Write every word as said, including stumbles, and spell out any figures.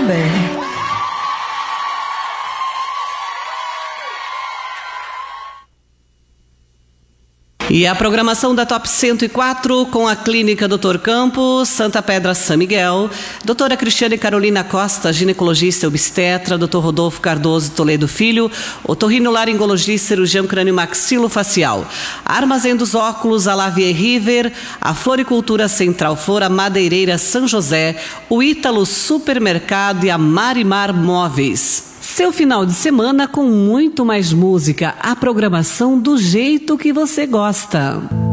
bem. E a programação da Top cento e quatro com a Clínica doutor Campos, Santa Pedra São Miguel, doutora Cristiane Carolina Costa, ginecologista e obstetra, doutor Rodolfo Cardoso Toledo Filho, otorrinolaringologista, cirurgião crânio-maxilofacial, Armazém dos Óculos, a Lavier River, a Floricultura Central Flora, Madeireira São José, o Ítalo Supermercado e a Marimar Móveis. Seu final de semana com muito mais música, a programação do jeito que você gosta.